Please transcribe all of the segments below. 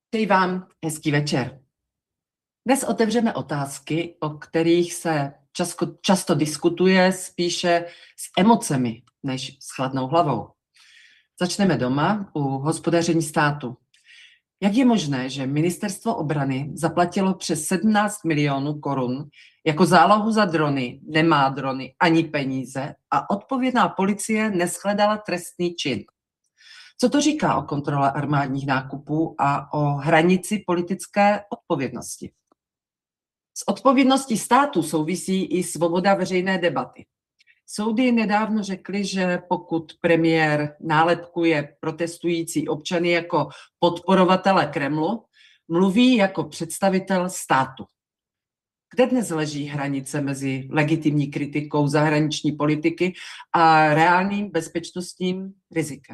Přeji vám hezký večer. Dnes otevřeme otázky, o kterých se často diskutuje spíše s emocemi než s chladnou hlavou. Začneme doma u hospodaření státu. Jak je možné, že Ministerstvo obrany zaplatilo přes 17 milionů korun jako zálohu za drony, nemá drony ani peníze a odpovědná policie neshledala trestný čin? Co to říká o kontrole armádních nákupů a o hranici politické odpovědnosti? S odpovědností státu souvisí i svoboda veřejné debaty. Soudy nedávno řekly, že pokud premiér nálepkuje protestující občany jako podporovatele Kremlu, mluví jako představitel státu. Kde dnes leží hranice mezi legitimní kritikou zahraniční politiky a reálným bezpečnostním rizikem?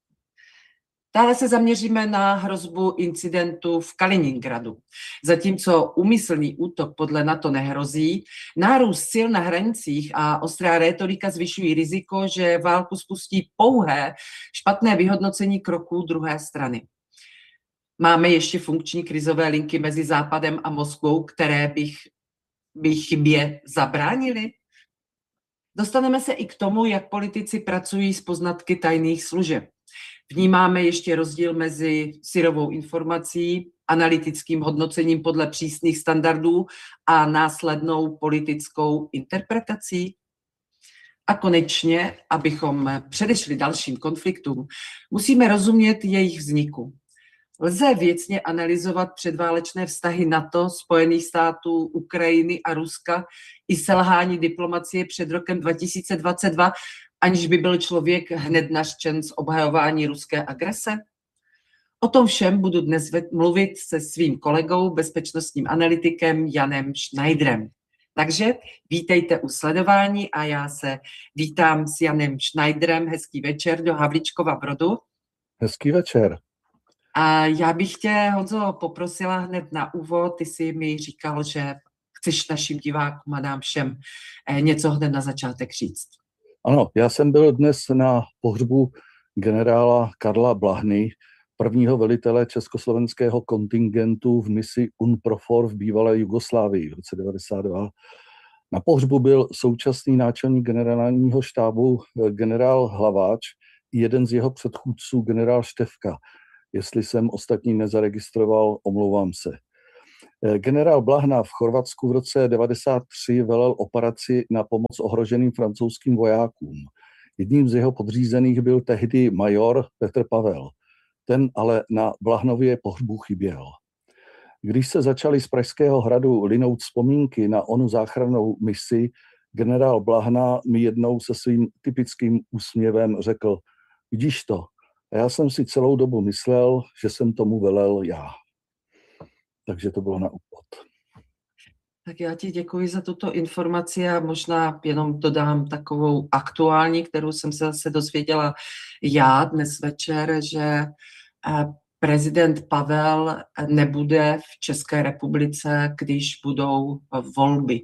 Dále se zaměříme na hrozbu incidentu v Kaliningradu. Zatímco úmyslný útok podle NATO nehrozí, nárůst sil na hranicích a ostrá rétorika zvyšují riziko, že válku spustí pouhé špatné vyhodnocení kroků druhé strany. Máme ještě funkční krizové linky mezi Západem a Moskvou, které by chybě zabránily? Dostaneme se i k tomu, jak politici pracují s poznatky tajných služeb. Vnímáme ještě rozdíl mezi syrovou informací, analytickým hodnocením podle přísných standardů a následnou politickou interpretací. A konečně, abychom předešli dalším konfliktům, musíme rozumět jejich vzniku. Lze věcně analyzovat předválečné vztahy NATO, Spojených států, Ukrajiny a Ruska i selhání diplomacie před rokem 2022, aniž by byl člověk hned nařčen z obhajování ruské agrese? O tom všem budu dnes mluvit se svým kolegou, bezpečnostním analytikem Janem Schneiderem. Takže vítejte u sledování a já se vítám s Janem Schneiderem. Hezký večer do Havlíčkova Brodu. Hezký večer. A já bych tě, Honzo, poprosila hned na úvod. Ty jsi mi říkal, že chceš našim divákům a nám všem něco hned na začátek říct. Ano, já jsem byl dnes na pohřbu generála Karla Blahny, prvního velitele československého kontingentu v misi UNPROFOR v bývalé Jugoslávii v roce 1992. Na pohřbu byl současný náčelník generálního štábu generál Hlaváč i jeden z jeho předchůdců generál Štefka. Jestli jsem ostatní nezaregistroval, omlouvám se. Generál Blahna v Chorvatsku v roce 1993 velel operaci na pomoc ohroženým francouzským vojákům. Jedním z jeho podřízených byl tehdy major Petr Pavel. Ten ale na Blahnově pohřbu chyběl. Když se začaly z Pražského hradu linout vzpomínky na onu záchrannou misi, generál Blahna mi jednou se svým typickým úsměvem řekl: vidíš to, a já jsem si celou dobu myslel, že jsem tomu velel já. Takže to bylo na úvod. Tak já ti děkuji za tuto informaci a možná jenom dodám takovou aktuální, kterou jsem se zase dozvěděla já dnes večer, že prezident Pavel nebude v České republice, když budou volby.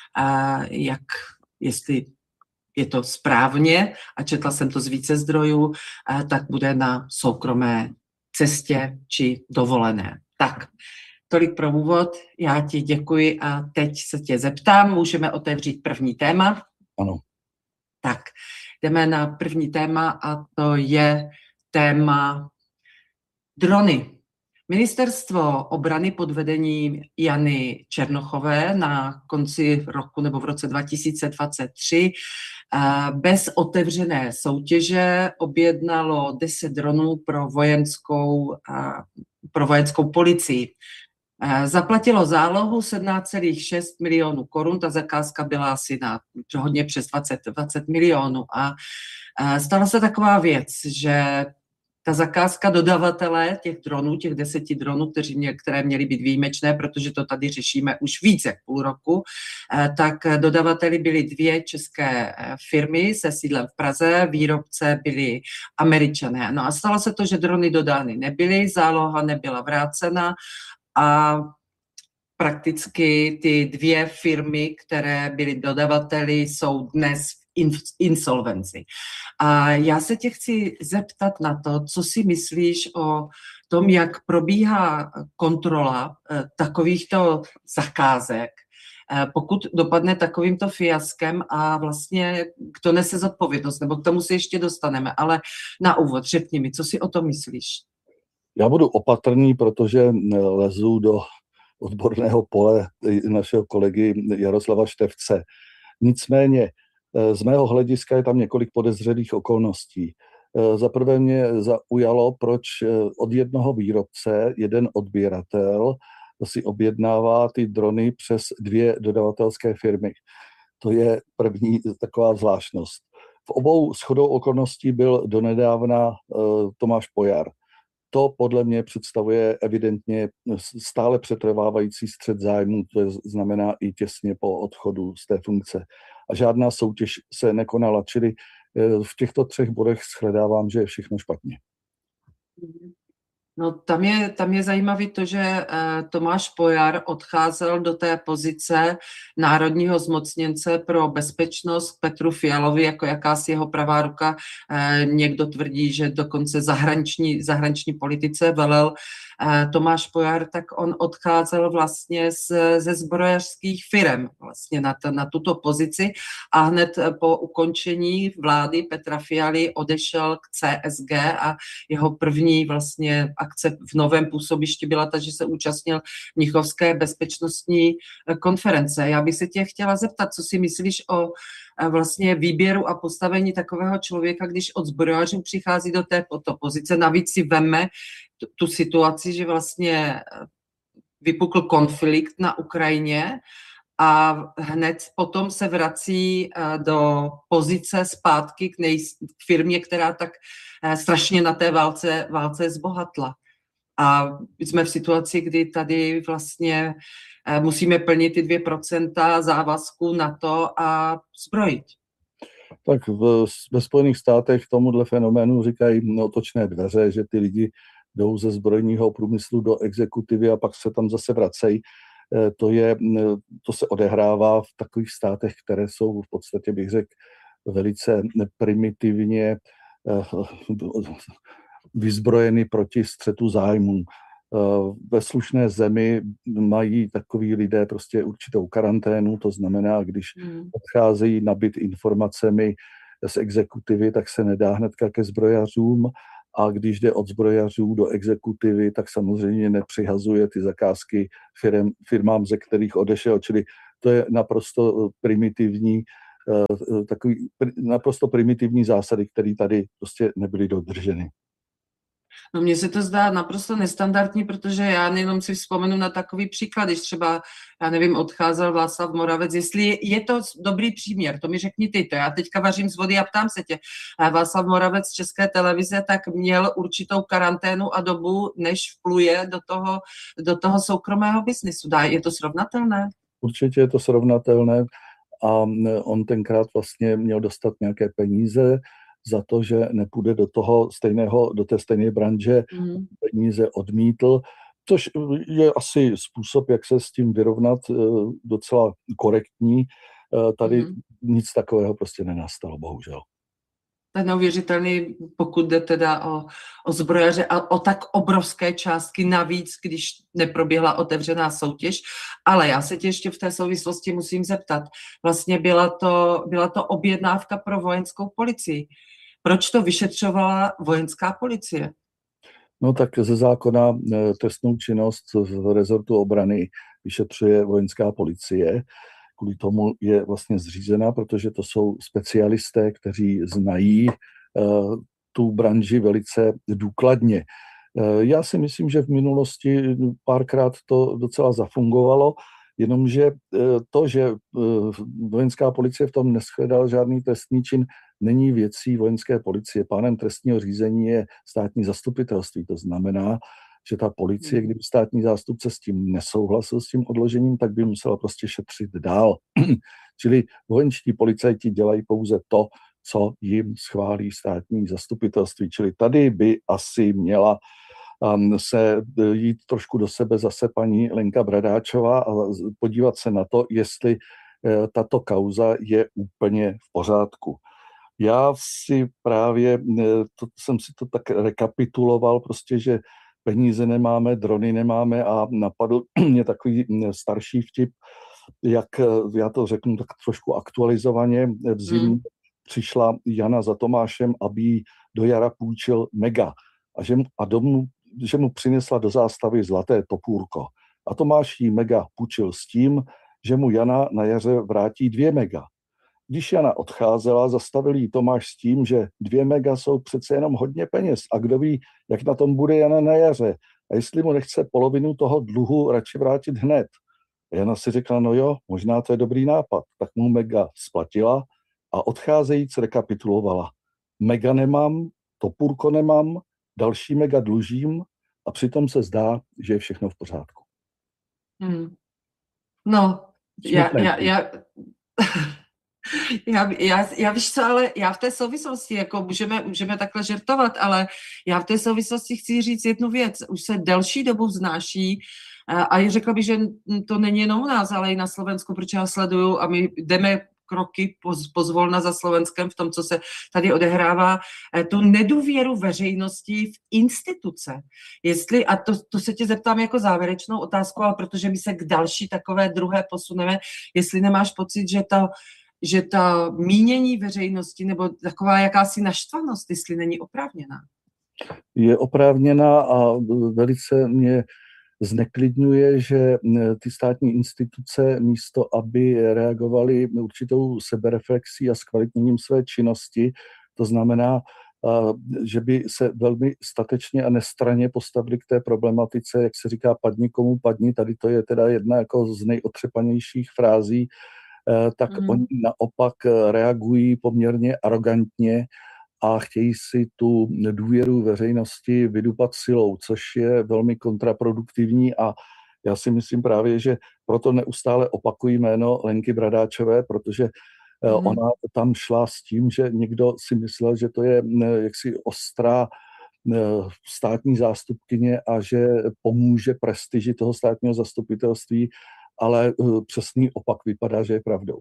Jestli je to správně, a četla jsem to z více zdrojů, tak bude na soukromé cestě či dovolené. Tak, tolik pro úvod, já ti děkuji a teď se tě zeptám, můžeme otevřít první téma? Ano. Tak, jdeme na první téma a to je téma drony. Ministerstvo obrany pod vedením Jany Černochové na konci roku nebo v roce 2023 bez otevřené soutěže objednalo 10 dronů pro vojenskou policii. Zaplatilo zálohu 17,6 milionů korun, ta zakázka byla asi na hodně přes 20 milionů a stala se taková věc, že ta zakázka dodavatele těch dronů, těch 10 dronů, které měly být výjimečné, protože to tady řešíme už více jak půl roku, tak dodavateli byly 2 české firmy se sídlem v Praze, výrobce byli Američané. No a stalo se to, že drony dodány nebyly, záloha nebyla vrácena a prakticky ty 2 firmy, které byly dodavateli, jsou dnes v insolvenci. A já se tě chci zeptat na to, co si myslíš o tom, jak probíhá kontrola takovýchto zakázek, pokud dopadne takovýmto fiaskem a vlastně kdo nese zodpovědnost, nebo k tomu se ještě dostaneme, ale na úvod řekni mi, co si o tom myslíš? Já budu opatrný, protože lezu do odborného pole našeho kolegy Jaroslava Števce. Nicméně z mého hlediska je tam několik podezřelých okolností. Za prvé mě zaujalo, proč od jednoho výrobce jeden odběratel si objednává ty drony přes 2 dodavatelské firmy. To je první taková zvláštnost. V obou shodou okolností byl donedávna Tomáš Pojar. To podle mě představuje evidentně stále přetrvávající střet zájmů, to znamená i těsně po odchodu z té funkce. A žádná soutěž se nekonala, čili v těchto 3 bodech shledávám, že je všechno špatně. No, tam je zajímavé to, že Tomáš Pojar odcházel do té pozice národního zmocněnce pro bezpečnost Petru Fialovi jako jakási jeho pravá ruka. Někdo tvrdí, že dokonce zahraniční politice velel Tomáš Pojar, tak on odcházel vlastně ze zbrojařských firem vlastně na tuto pozici a hned po ukončení vlády Petra Fialy odešel k CSG a jeho první vlastně akce v novém působišti byla ta, že se účastnil Mnichovské bezpečnostní konference. Já bych se tě chtěla zeptat, co si myslíš o vlastně výběru a postavení takového člověka, když od zbrojařů přichází do této pozice. Navíc si veme tu situaci, že vlastně vypukl konflikt na Ukrajině a hned potom se vrací do pozice zpátky k firmě, která tak strašně na té válce zbohatla. A jsme v situaci, kdy tady vlastně musíme plnit ty 2% závazku na to a zbrojit. Tak ve Spojených státech tomuhle fenoménu říkají otočné dveře, že ty lidi jdou ze zbrojního průmyslu do exekutivy a pak se tam zase vracejí. To se odehrává v takových státech, které jsou v podstatě, bych řekl, velice primitivně vyzbrojeny proti střetu zájmů. Ve slušné zemi mají takoví lidé prostě určitou karanténu, to znamená, když odcházejí nabit informacemi z exekutivy, tak se nedá hnedka ke zbrojařům, a když jde od zbrojařů do exekutivy, tak samozřejmě nepřihazuje ty zakázky firmám, ze kterých odešel, čili to je naprosto primitivní zásady, které tady prostě nebyly dodrženy. No mně se to zdá naprosto nestandardní, protože já jenom si vzpomenu na takový příklad, když třeba, já nevím, odcházel Václav Moravec, jestli je to dobrý příměr, to mi řekni ty, to já teďka vařím z vody a ptám se tě. Václav Moravec z České televize tak měl určitou karanténu a dobu, než vpluje do toho soukromého biznisu. Je to srovnatelné? Určitě je to srovnatelné a on tenkrát vlastně měl dostat nějaké peníze za to, že nepůjde do té stejné branže, peníze odmítl, což je asi způsob, jak se s tím vyrovnat, docela korektní. Tady nic takového prostě nenastalo, bohužel. To je neuvěřitelný, pokud jde teda o zbrojaře a o tak obrovské částky navíc, když neproběhla otevřená soutěž. Ale já se tě ještě v té souvislosti musím zeptat. Vlastně byla to objednávka pro vojenskou policii. Proč to vyšetřovala vojenská policie? No tak ze zákona trestnou činnost v rezortu obrany vyšetřuje vojenská policie. Kvůli tomu je vlastně zřízená, protože to jsou specialisté, kteří znají tu branži velice důkladně. Já si myslím, že v minulosti párkrát to docela zafungovalo, jenomže to, že vojenská policie v tom neshledala žádný trestný čin, není věcí vojenské policie. Pánem trestního řízení je státní zastupitelství. To znamená, že ta policie, kdyby státní zástupce s tím nesouhlasil, s tím odložením, tak by musela prostě šetřit dál. Čili vojenští policajti dělají pouze to, co jim schválí státní zastupitelství. Čili tady by asi měla se jít trošku do sebe zase paní Lenka Bradáčová a podívat se na to, jestli tato kauza je úplně v pořádku. Já si právě, jsem si to tak rekapituloval, prostě, že peníze nemáme, drony nemáme a napadl mě takový starší vtip, jak já to řeknu tak trošku aktualizovaně, v zimě přišla Jana za Tomášem, aby jí do jara půjčil mega že mu přinesla do zástavy zlaté topůrko. A Tomáš jí mega půjčil s tím, že mu Jana na jaře vrátí 2 mega. Když Jana odcházela, zastavil jí Tomáš s tím, že 2 mega jsou přece jenom hodně peněz a kdo ví, jak na tom bude Jana na jaře a jestli mu nechce polovinu toho dluhu radši vrátit hned. A Jana si řekla, no jo, možná to je dobrý nápad, tak mu mega splatila a odcházejíc rekapitulovala. Mega nemám, topůrko nemám, další mega dlužím a přitom se zdá, že je všechno v pořádku. No, já víš co, ale já v té souvislosti, jako můžeme takhle žertovat, ale já v té souvislosti chci říct jednu věc. Už se delší dobu vznáší a řekla bych, že to není jenom u nás, ale i na Slovensku, protože já sleduju a my jdeme kroky pozvolna za Slovenskem v tom, co se tady odehrává, tu nedůvěru veřejnosti v instituce. Jestli, a to se tě zeptám jako závěrečnou otázku, ale protože my se k další takové druhé posuneme, jestli nemáš pocit, že ta mínění veřejnosti nebo taková jakási naštvanost, jestli není oprávněná. Je oprávněná a velice mě zneklidňuje, že ty státní instituce místo, aby reagovaly určitou sebereflexí a zkvalitněním své činnosti, to znamená, že by se velmi statečně a nestranně postavili k té problematice, jak se říká, padni komu padni, tady to je teda jedna jako z nejotřepanějších frází, tak oni naopak reagují poměrně arrogantně a chtějí si tu důvěru veřejnosti vydupat silou, což je velmi kontraproduktivní a já si myslím právě, že proto neustále opakují jméno Lenky Bradáčové, protože ona tam šla s tím, že někdo si myslel, že to je jaksi ostrá státní zástupkyně a že pomůže prestiži toho státního zastupitelství, ale přesný opak vypadá, že je pravdou.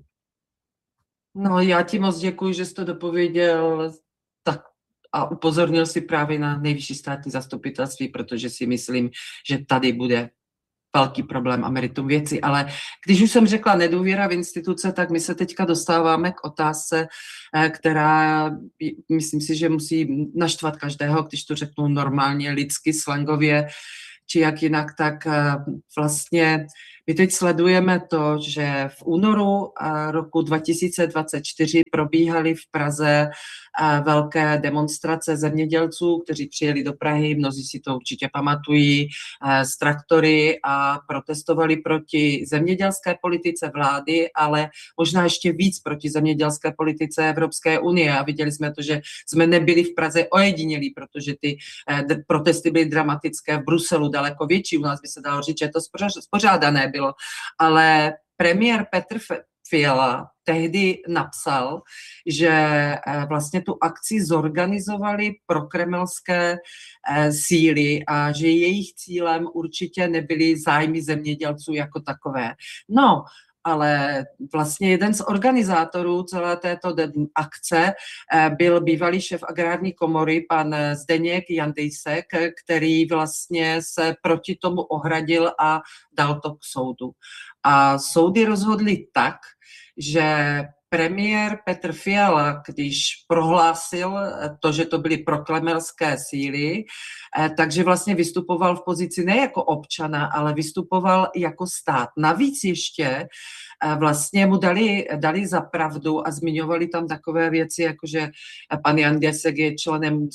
No, já ti moc děkuji, že jsi to dopověděl tak a upozornil si právě na nejvyšší státní zastupitelství, protože si myslím, že tady bude velký problém a meritum věci. Ale když už jsem řekla nedůvěra v instituce, tak my se teďka dostáváme k otázce, která myslím si, že musí naštvat každého, když to řeknu normálně, lidsky, slangově, či jak jinak, tak vlastně my teď sledujeme to, že v únoru roku 2024 probíhaly v Praze velké demonstrace zemědělců, kteří přijeli do Prahy, mnozí si to určitě pamatují, z traktory a protestovali proti zemědělské politice vlády, ale možná ještě víc proti zemědělské politice Evropské unie. A viděli jsme to, že jsme nebyli v Praze ojedinělí, protože ty protesty byly dramatické v Bruselu, daleko větší. U nás by se dalo říct, že to spořádané bylo. Ale premiér Petr Fiala tehdy napsal, že vlastně tu akci zorganizovali prokremelské síly a že jejich cílem určitě nebyly zájmy zemědělců jako takové. No, ale vlastně jeden z organizátorů celé této akce byl bývalý šéf agrární komory, pan Zdeněk Jandejsek, který vlastně se proti tomu ohradil a dal to k soudu. A soudy rozhodly tak, že premiér Petr Fiala, když prohlásil to, že to byly prokremelské síly, takže vlastně vystupoval v pozici ne jako občana, ale vystupoval jako stát. Navíc ještě vlastně mu dali za pravdu a zmiňovali tam takové věci, jako že pan Jan Desek je členem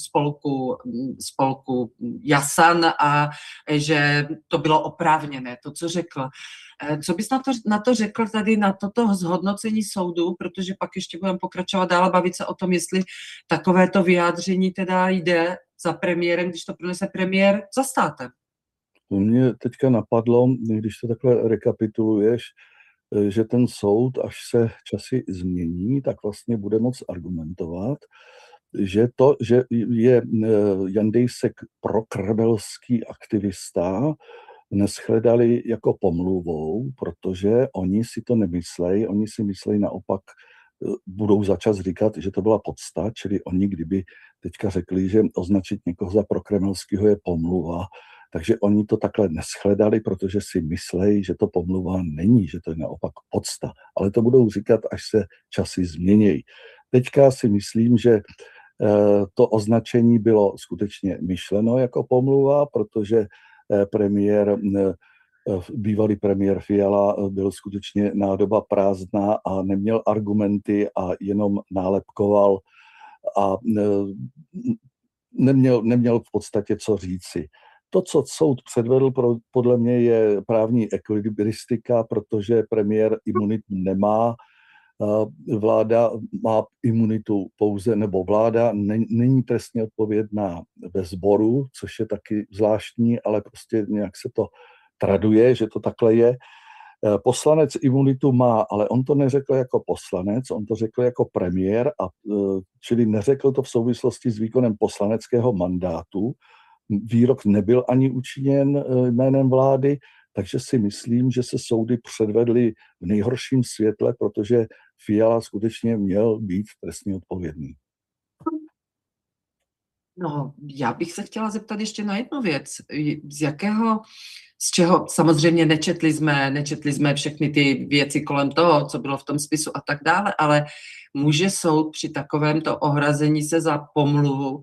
spolku Jasan a že to bylo oprávněné, to, co řekl. Co bys na to řekl tady, na toto zhodnocení soudu, protože pak ještě budeme pokračovat dál a bavit se o tom, jestli takovéto vyjádření teda jde za premiérem, když to pronese premiér za státem. To mě teďka napadlo, když to takhle rekapituluješ, že ten soud, až se časy změní, tak vlastně bude moct argumentovat, že to, že je Jandejsek prokremelský aktivista, neschledali jako pomluvou, protože oni si to nemyslejí, oni si myslejí naopak, budou začas říkat, že to byla podsta, čili oni kdyby teďka řekli, že označit někoho za prokremelského je pomluva, takže oni to takhle neschledali, protože si myslejí, že to pomluva není, že to je naopak podsta. Ale to budou říkat, až se časy změnějí. Teďka si myslím, že to označení bylo skutečně myšleno jako pomluva, protože bývalý premiér Fiala byl skutečně nádoba prázdná a neměl argumenty a jenom nálepkoval a neměl v podstatě co říci. To, co soud předvedl, podle mě je právní ekvilibristika, protože premiér imunitu nemá, vláda má imunitu pouze, nebo vláda není trestně odpovědná ve sboru, což je taky zvláštní, ale prostě nějak se to traduje, že to takhle je. Poslanec imunitu má, ale on to neřekl jako poslanec, on to řekl jako premiér, čili neřekl to v souvislosti s výkonem poslaneckého mandátu. Výrok nebyl ani učiněn jménem vlády, takže si myslím, že se soudy předvedly v nejhorším světle, protože Fiala skutečně měl být trestně odpovědný. No, já bych se chtěla zeptat ještě na jednu věc. Z čeho samozřejmě nečetli jsme všechny ty věci kolem toho, co bylo v tom spisu a tak dále, ale může soud při takovémto ohrazení se za pomluvu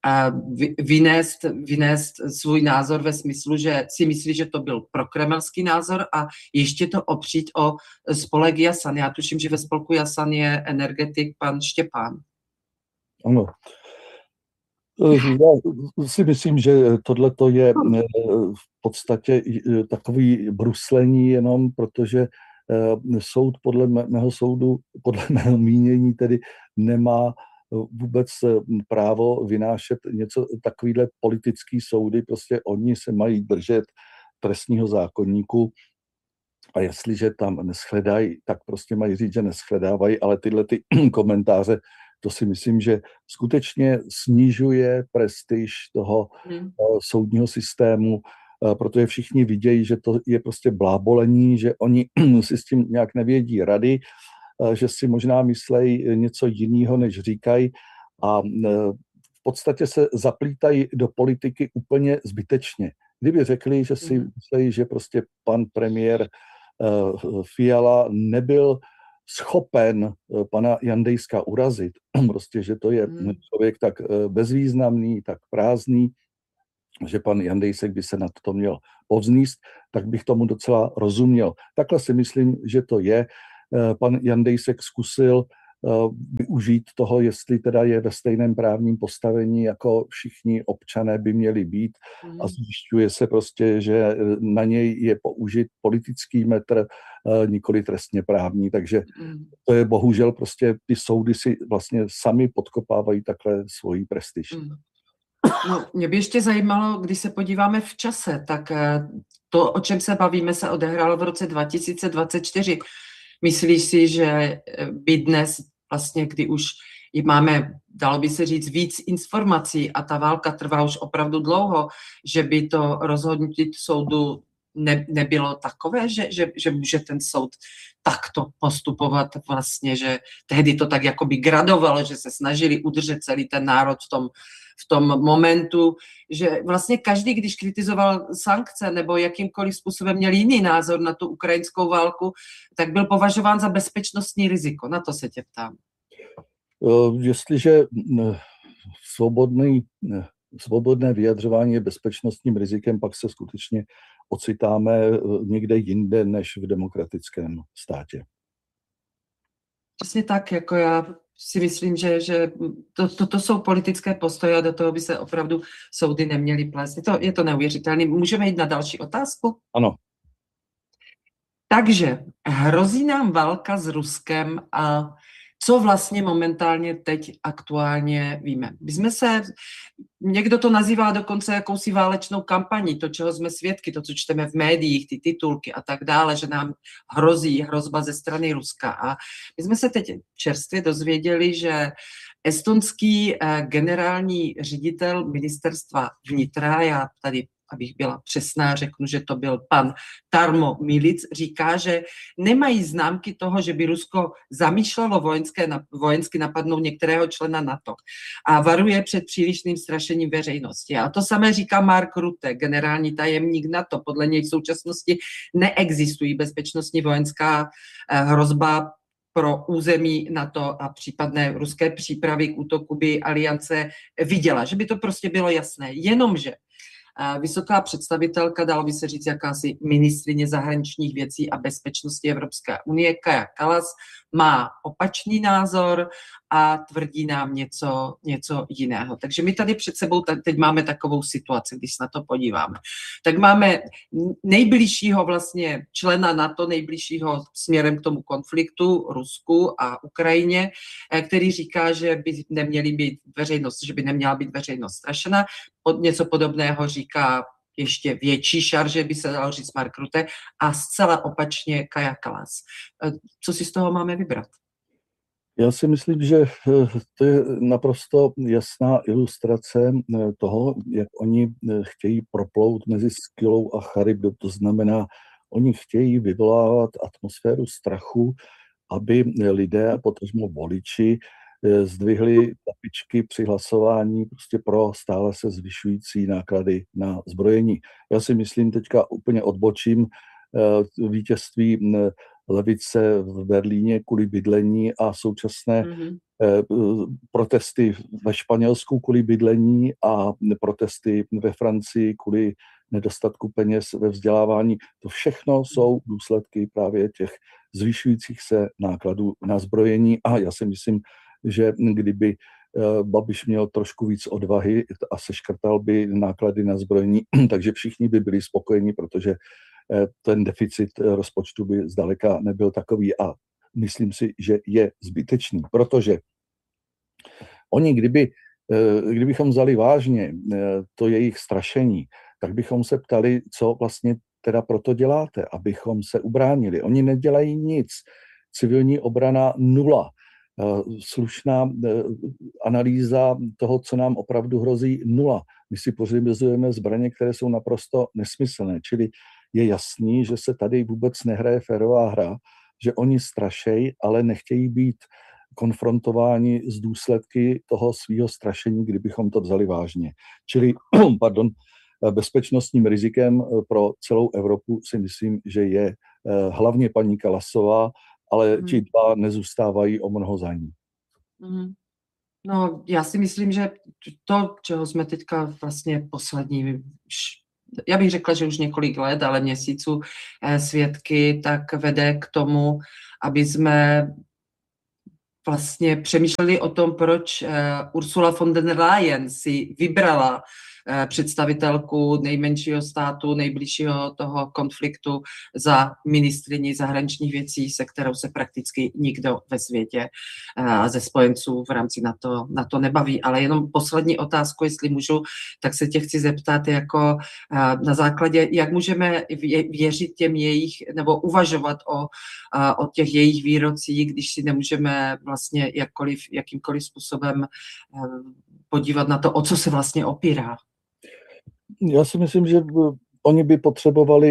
vynést svůj názor ve smyslu, že si myslí, že to byl prokremelský názor a ještě to opřít o spolek Jasan. Já tuším, že ve spolku Jasan je energetik pan Štěpán. Ano. Já si myslím, že tohleto je v podstatě takový bruslení jenom, protože soud podle mého mínění tedy nemá vůbec právo vynášet něco takovýhle politický soudy, prostě oni se mají držet trestního zákoníku a jestliže tam neschledají, tak prostě mají říct, že neschledávají, ale tyhle ty komentáře, to si myslím, že skutečně snižuje prestiž toho soudního systému, protože všichni vidějí, že to je prostě blábolení, že oni si s tím nějak nevědí rady, že si možná myslejí něco jiného, než říkají a v podstatě se zaplítají do politiky úplně zbytečně. Kdyby řekli, že si myslejí, že prostě pan premiér Fiala nebyl schopen pana Jandejska urazit, prostě, že to je člověk tak bezvýznamný, tak prázdný, že pan Jandejsek by se na to měl povznést, tak bych tomu docela rozuměl. Takhle si myslím, že to je. Pan Jandejsek zkusil využít toho, jestli teda je ve stejném právním postavení, jako všichni občané by měli být a zjišťuje se prostě, že na něj je použit politický metr, nikoli trestně právní, takže to je bohužel prostě ty soudy si vlastně sami podkopávají takhle svoji prestiž. No, mě by ještě zajímalo, když se podíváme v čase, tak to, o čem se bavíme, se odehrálo v roce 2024. Myslíš si, že by dnes, vlastně, kdy už máme, dalo by se říct, víc informací a ta válka trvá už opravdu dlouho, že by to rozhodnutí soudu nebylo takové, že může ten soud takto postupovat vlastně, že tehdy to tak jakoby gradovalo, že se snažili udržet celý ten národ v tom momentu, že vlastně každý, když kritizoval sankce nebo jakýmkoliv způsobem měl jiný názor na tu ukrajinskou válku, tak byl považován za bezpečnostní riziko. Na to se tě ptám. Jestliže svobodné vyjadřování je bezpečnostním rizikem, pak se skutečně ocitáme někde jinde než v demokratickém státě. Přesně tak, jako já si myslím, že to jsou politické postoje a do toho by se opravdu soudy neměly plést. Je to neuvěřitelné. Můžeme jít na další otázku? Ano. Takže hrozí nám válka s Ruskem a co vlastně momentálně teď aktuálně víme. Někdo to nazývá dokonce jakousi válečnou kampaní, to, čeho jsme svědky, to, co čteme v médiích, ty titulky a tak dále, že nám hrozí hrozba ze strany Ruska. A my jsme se teď čerstvě dozvěděli, že estonský generální ředitel ministerstva vnitra, já tady abych byla přesná, řeknu, že to byl pan Tarmo Milic, říká, že nemají známky toho, že by Rusko zamýšlelo vojensky napadnout některého člena NATO a varuje před přílišným strašením veřejnosti. A to samé říká Mark Rutte, generální tajemník NATO. Podle něj v současnosti neexistují bezpečnostní vojenská hrozba pro území NATO a případné ruské přípravy k útoku by aliance viděla, že by to prostě bylo jasné. Jenomže vysoká představitelka, dalo by se říct jakási ministryně zahraničních věcí a bezpečnosti Evropské unie, Kaja Kallas, má opačný názor a tvrdí nám něco jiného. Takže my tady před sebou teď máme takovou situaci, když se na to podíváme. Tak máme nejbližšího vlastně člena NATO, nejbližšího směrem k tomu konfliktu, Rusku a Ukrajině, který říká, že by neměla být veřejnost strašena. Něco podobného říká ještě větší šarže, by se dalo říct Mark Rutte, a zcela opačně Kaja Kallas. Co si z toho máme vybrat? Já si myslím, že to je naprosto jasná ilustrace toho, jak oni chtějí proplout mezi Skylou a Charybdou. To znamená, oni chtějí vyvolávat atmosféru strachu, aby lidé a potažmo voliči zdvihli tapičky při hlasování prostě pro stále se zvyšující náklady na zbrojení. Já si myslím, teďka úplně odbočím, vítězství levice v Berlíně kvůli bydlení a současné protesty ve Španělsku kvůli bydlení a protesty ve Francii kvůli nedostatku peněz ve vzdělávání. To všechno jsou důsledky právě těch zvyšujících se nákladů na zbrojení a já si myslím, že kdyby Babiš měl trošku víc odvahy a seškrtal by náklady na zbrojení, takže všichni by byli spokojeni, protože ten deficit rozpočtu by zdaleka nebyl takový a myslím si, že je zbytečný, protože oni, kdybychom vzali vážně to jejich strašení, tak bychom se ptali, co vlastně teda proto děláte, abychom se ubránili. Oni nedělají nic. Civilní obrana 0. Slušná analýza toho, co nám opravdu hrozí 0. My si pořizujeme zbraně, které jsou naprosto nesmyslné, čili je jasný, že se tady vůbec nehraje férová hra, že oni strašejí, ale nechtějí být konfrontováni s důsledky toho svého strašení, kdybychom to vzali vážně. Čili, bezpečnostním rizikem pro celou Evropu si myslím, že je hlavně paní Kallasová, ale ti dva nezůstávají o mnoho za ní. No, já si myslím, že to, čeho jsme teďka vlastně poslední, já bych řekla, že už několik let, ale měsíců svědky, tak vede k tomu, aby jsme vlastně přemýšleli o tom, proč Ursula von der Leyen si vybrala představitelku nejmenšího státu, nejbližšího toho konfliktu za ministryni zahraničních věcí, se kterou se prakticky nikdo ve světě a ze spojenců v rámci NATO nebaví. Ale jenom poslední otázku, jestli můžu, tak se tě chci zeptat, jako na základě, jak můžeme věřit těm jejich, nebo uvažovat o těch jejich výrocích, když si nemůžeme vlastně jakýmkoliv způsobem podívat na to, o co se vlastně opírá. Já si myslím, že oni by potřebovali,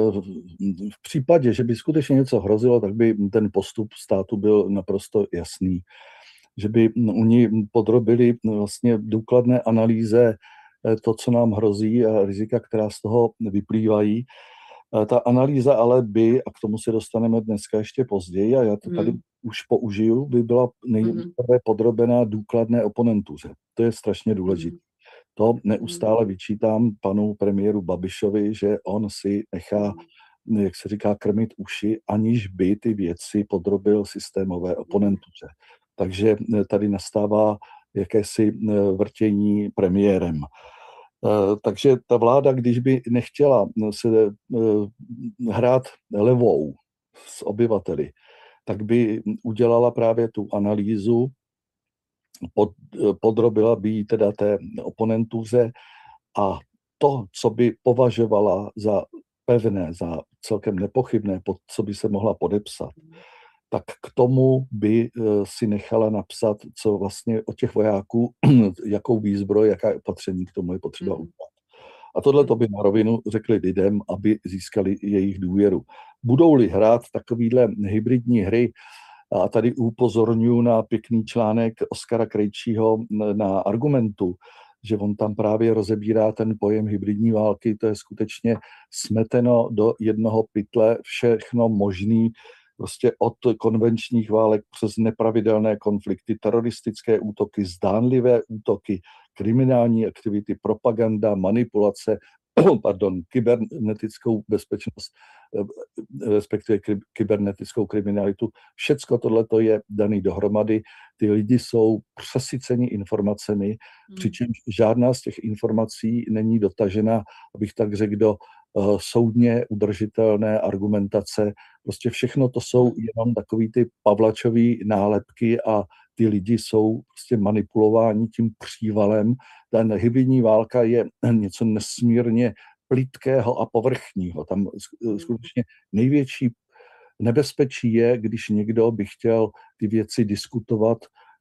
v případě, že by skutečně něco hrozilo, tak by ten postup státu byl naprosto jasný. Že by oni podrobili vlastně důkladné analýze to, co nám hrozí a rizika, která z toho vyplývají. Ta analýza ale by, a k tomu se dostaneme dneska ještě později, a já to tady už použiju, by byla nejprve podrobená důkladné oponentuře. To je strašně důležité. To neustále vyčítám panu premiéru Babišovi, že on si nechá, jak se říká, krmit uši, aniž by ty věci podrobil systémové oponentuře. Takže tady nastává jakési vrtění premiérem. Takže ta vláda, když by nechtěla se hrát levou s obyvateli, tak by udělala právě tu analýzu, podrobila by jí teda té oponentuře a to, co by považovala za pevné, za celkem nepochybné, pod co by se mohla podepsat, tak k tomu by si nechala napsat, co vlastně od těch vojáků, jakou výzbroj, jaká opatření k tomu je potřeba udělat. A tohle to by na rovinu řekli lidem, aby získali jejich důvěru. Budou-li hrát takovýhle hybridní hry, a tady upozorňuji na pěkný článek Oskara Krejčího na Argumentu, že on tam právě rozebírá ten pojem hybridní války, to je skutečně smeteno do jednoho pytle všechno možný, prostě od konvenčních válek přes nepravidelné konflikty, teroristické útoky, zdánlivé útoky, kriminální aktivity, propaganda, manipulace, kybernetickou bezpečnost, respektive kybernetickou kriminalitu. Všecko tohleto je daný dohromady. Ty lidi jsou přesyceni informacemi, přičemž žádná z těch informací není dotažena, abych tak řekl, do soudně udržitelné argumentace. Prostě všechno to jsou jenom takový ty Pavlačový nálepky a ty lidi jsou prostě manipulováni tím přívalem. Ta hybridní válka je něco nesmírně plytkého a povrchního. Tam skutečně největší nebezpečí je, když někdo by chtěl ty věci diskutovat,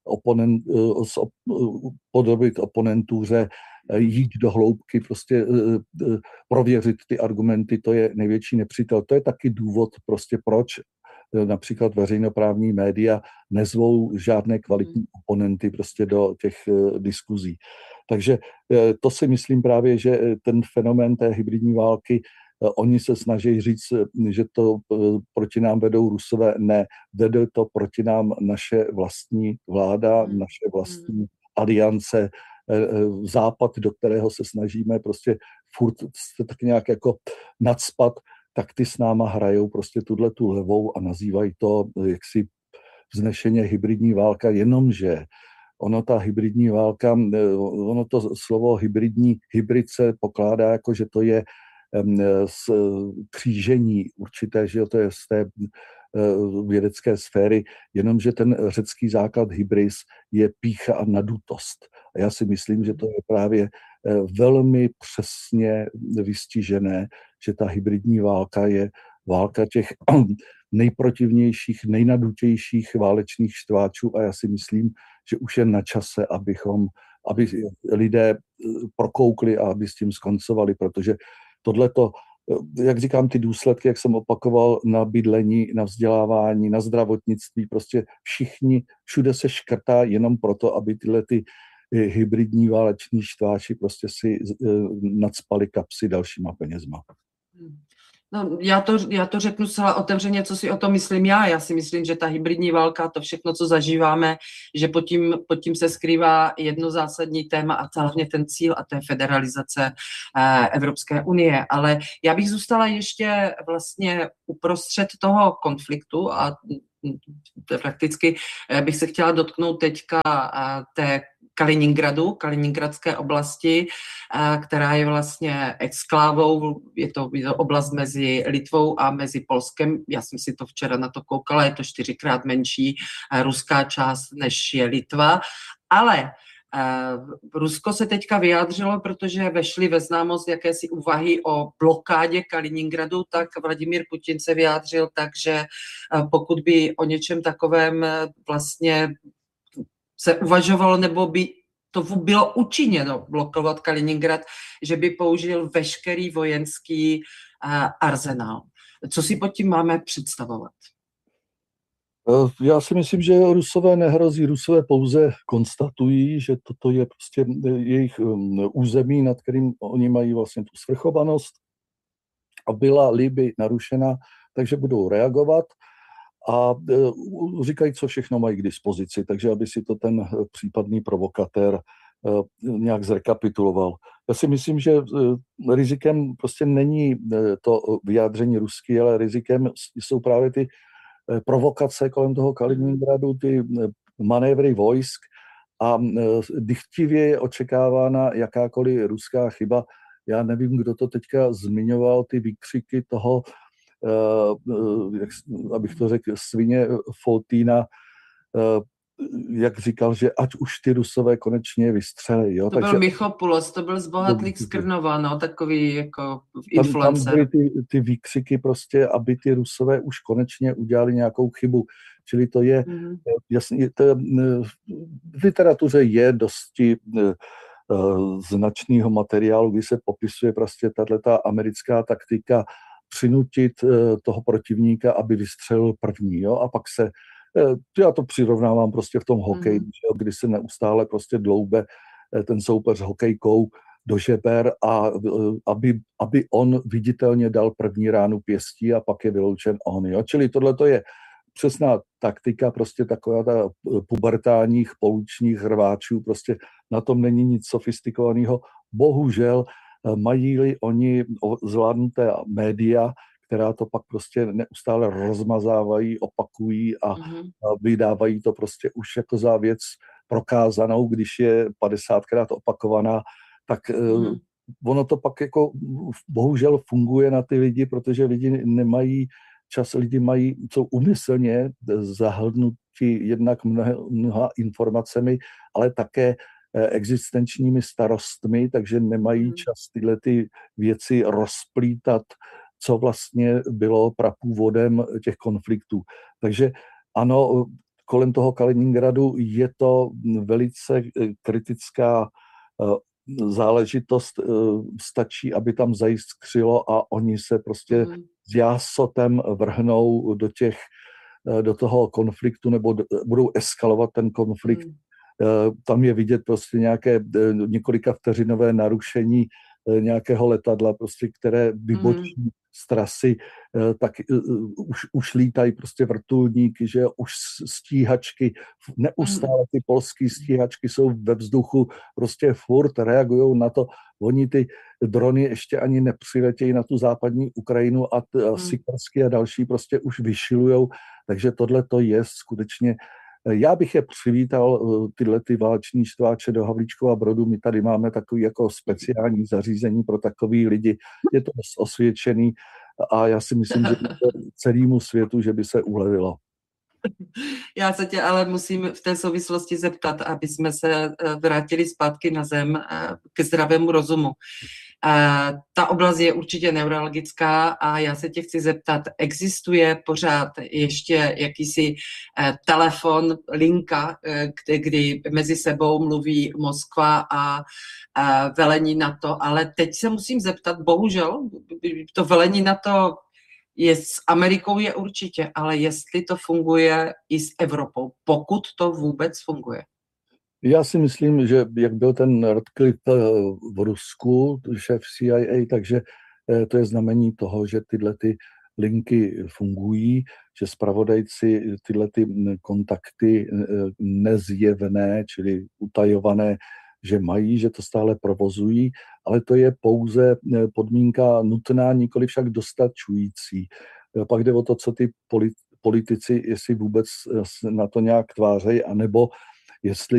podrobit oponentuře, jít do hloubky, prostě prověřit ty argumenty, to je největší nepřítel. To je taky důvod, prostě proč například veřejnoprávní média nezvou žádné kvalitní oponenty prostě do těch diskuzí. Takže to si myslím právě, že ten fenomén té hybridní války, oni se snaží říct, že to proti nám vedou Rusové. Ne, vede to proti nám naše vlastní vláda, naše vlastní aliance, Západ, do kterého se snažíme prostě furt se tak nějak jako nacpat, tak ty s náma hrajou prostě tu levou a nazývají to jaksi vznešeně hybridní válka, jenomže ono ta hybridní válka, ono to slovo hybrid se pokládá jako, že to je z křížení určité, že to je z té vědecké sféry, jenomže ten řecký základ hybris je pýcha a nadutost. A já si myslím, že to je právě velmi přesně vystižené, že ta hybridní válka je válka těch nejprotivnějších, nejnadutějších válečných štváčů a já si myslím, že už je na čase, aby lidé prokoukli a aby s tím skoncovali, protože tohleto, jak říkám, ty důsledky, jak jsem opakoval, na bydlení, na vzdělávání, na zdravotnictví, prostě všude se škrtá jenom proto, aby tyhle ty hybridní váleční štváči prostě si nacpali kapsy dalšíma penězma. No, já to řeknu zcela otevřeně, co si o tom myslím já. Já si myslím, že ta hybridní válka, to všechno, co zažíváme, že pod tím se skrývá jedno zásadní téma a hlavně ten cíl, a to je federalizace Evropské unie. Ale já bych zůstala ještě vlastně uprostřed toho konfliktu a prakticky bych se chtěla dotknout teďka té Kaliningradské oblasti, která je vlastně exklávou, je to oblast mezi Litvou a mezi Polskem. Já jsem si to včera na to koukala, je to 4krát menší ruská část, než je Litva, ale Rusko se teďka vyjádřilo, protože vešly ve známost jakési úvahy o blokádě Kaliningradu, tak Vladimír Putin se vyjádřil tak, že pokud by o něčem takovém vlastně se uvažovalo, nebo by to bylo učiněno blokovat Kaliningrad, že by použil veškerý vojenský arzenál. Co si pod tím máme představovat? Já si myslím, že Rusové nehrozí. Rusové pouze konstatují, že toto je prostě jejich území, nad kterým oni mají vlastně tu svrchovanost a byla-li by narušena, takže budou reagovat a říkají, co všechno mají k dispozici, takže aby si to ten případný provokatér nějak zrekapituloval. Já si myslím, že rizikem prostě není to vyjádření ruský, ale rizikem jsou právě ty provokace kolem toho Kaliningradu, ty manévry vojsk a dychtivě je očekávána jakákoliv ruská chyba. Já nevím, kdo to teďka zmiňoval, ty výkřiky toho, abych to řekl, svině Foltýna, jak říkal, že ať už ty Rusové konečně vystřelí. Jo? To byl Michopoulos, to byl z Bohatlík z Krnova, no, takový jako influencer. Tam byly ty výkřiky prostě, aby ty Rusové už konečně udělali nějakou chybu. Čili to je, jasně, v literatuře je dosti značného materiálu, kdy se popisuje prostě tato americká taktika přinutit toho protivníka, aby vystřelil první, jo? A pak se, já to přirovnávám prostě v tom hokeji, kdy se neustále prostě dloube ten soupeř hokejkou do žeber a aby on viditelně dal první ránu pěstí a pak je vyloučen on, jo? Čili tohle to je přesná taktika prostě taková ta pubertálních pouličních rváčů, prostě na tom není nic sofistikovaného. Bohužel mají-li oni zvládnuté média, která to pak prostě neustále rozmazávají, opakují a vydávají to prostě už jako za věc prokázanou, když je 50krát opakovaná, tak ono to pak jako bohužel funguje na ty lidi, protože lidi nemají čas, lidi jsou úmyslně zahlnutí jednak mnoha informacemi, ale také existenčními starostmi, takže nemají čas tyhle ty věci rozplítat, co vlastně bylo prapůvodem těch konfliktů. Takže ano, kolem toho Kaliningradu je to velice kritická záležitost. Stačí, aby tam zajiskřilo a oni se prostě s jásotem vrhnou do toho konfliktu nebo budou eskalovat ten konflikt. Tam je vidět prostě nějaké několika vteřinové narušení nějakého letadla, prostě, které vybočí z trasy, tak už lítají prostě vrtulníky, že už stíhačky, neustále ty polské stíhačky jsou ve vzduchu, prostě furt reagují na to. Oni ty drony ještě ani nepřiletějí na tu západní Ukrajinu a Sikorsky a další prostě už vyšilujou, takže tohle to je skutečně. Já bych je přivítal, tyhle ty váleční štváče do Havlíčkova Brodu. My tady máme takový jako speciální zařízení pro takový lidi. Je to osvědčený a já si myslím, že celému světu, že by se ulevilo. Já se tě ale musím v té souvislosti zeptat, aby jsme se vrátili zpátky na zem ke zdravému rozumu. Ta oblast je určitě neurologická a já se tě chci zeptat, existuje pořád ještě jakýsi telefon, linka, kdy mezi sebou mluví Moskva a velení NATO, ale teď se musím zeptat, bohužel, to velení NATO s Amerikou je určitě, ale jestli to funguje i s Evropou, pokud to vůbec funguje. Já si myslím, že jak byl ten Radcliffe v Rusku, šéf CIA, takže to je znamení toho, že tyhle ty linky fungují, že zpravodajci tyhle ty kontakty nezjevné, čili utajované, že mají, že to stále provozují, ale to je pouze podmínka nutná, nikoli však dostačující. Pak jde o to, co ty politici, jestli vůbec na to nějak tvářejí, anebo jestli